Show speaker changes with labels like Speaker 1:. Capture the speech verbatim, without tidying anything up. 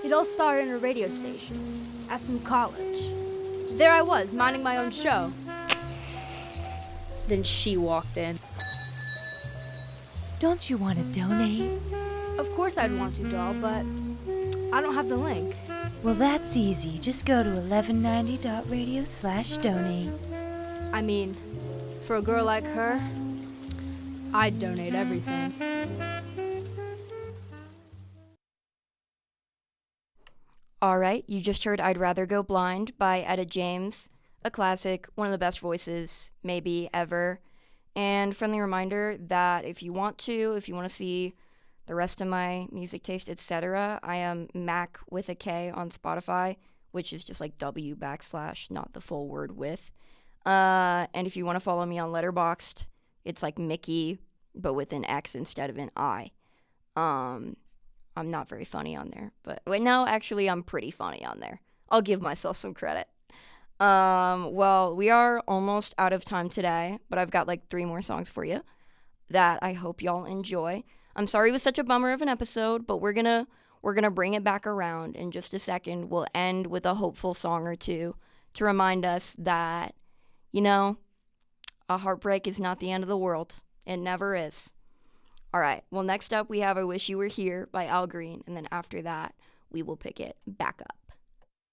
Speaker 1: It all started in a radio station at some college. There I was, minding my own show. Then she walked in.
Speaker 2: Don't you want to donate?
Speaker 1: Of course I'd want to, doll, but I don't have the link.
Speaker 2: Well, that's easy. Just go to eleven ninety dot radio slash donate.
Speaker 1: I mean, for a girl like her, I'd donate everything.
Speaker 3: Alright, you just heard I'd Rather Go Blind by Etta James, a classic, one of the best voices, maybe, ever. And friendly reminder that if you want to, if you want to see the rest of my music taste, et cetera, I am Mac with a K on Spotify, which is just like W backslash, not the full word with. Uh, and if you want to follow me on Letterboxd, it's like Mickey, but with an X instead of an I. Um... I'm not very funny on there, but wait, no, actually, I'm pretty funny on there. I'll give myself some credit. Um, well, we are almost out of time today, but I've got like three more songs for you that I hope y'all enjoy. I'm sorry it was such a bummer of an episode, but we're gonna we're gonna bring it back around in just a second. We'll end with a hopeful song or two to remind us that, you know, a heartbreak is not the end of the world. It never is. All right, well, next up we have I Wish You Were Here by Al Green, and then after that, we will pick it back up.